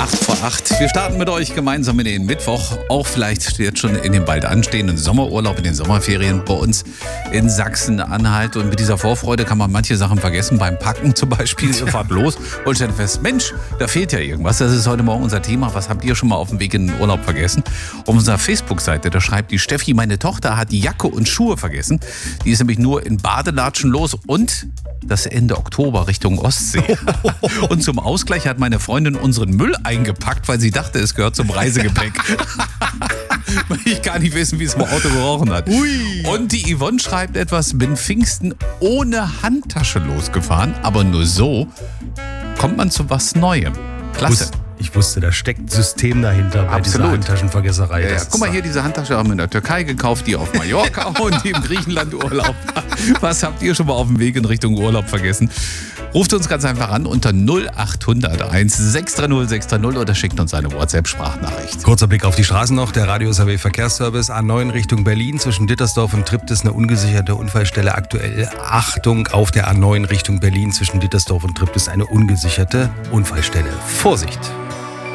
8:08. Wir starten mit euch gemeinsam in den Mittwoch. Auch vielleicht jetzt schon in den bald anstehenden Sommerurlaub, in den Sommerferien bei uns in Sachsen-Anhalt. Und mit dieser Vorfreude kann man manche Sachen vergessen. Beim Packen zum Beispiel. Ihr fahrt los und stellt fest, Mensch, da fehlt ja irgendwas. Das ist heute Morgen unser Thema. Was habt ihr schon mal auf dem Weg in den Urlaub vergessen? Auf unserer Facebook-Seite, da schreibt die Steffi, meine Tochter hat die Jacke und Schuhe vergessen. Die ist nämlich nur in Badelatschen los und das Ende Oktober Richtung Ostsee. Und zum Ausgleich hat meine Freundin unseren Müll eingepackt, weil sie dachte, es gehört zum Reisegepäck. Weil ich gar nicht wissen, wie es im Auto gerochen hat. Ui. Und die Yvonne schreibt etwas, bin Pfingsten ohne Handtasche losgefahren, aber nur so kommt man zu was Neuem. Klasse. Ich wusste, da steckt ein System dahinter bei dieser Handtaschenvergesserei. Ja. Guck mal hier, diese Handtasche haben wir in der Türkei gekauft, die auf Mallorca und die im Griechenland Urlaub. Was habt ihr schon mal auf dem Weg in Richtung Urlaub vergessen? Ruft uns ganz einfach an unter 0800 1630 630 oder schickt uns eine WhatsApp-Sprachnachricht. Kurzer Blick auf die Straßen noch. Der Radio SAW Verkehrsservice A9 Richtung Berlin. Zwischen Dittersdorf und Triptis eine ungesicherte Unfallstelle. Aktuell Achtung auf der A9 Richtung Berlin. Zwischen Dittersdorf und Triptis eine ungesicherte Unfallstelle. Vorsicht!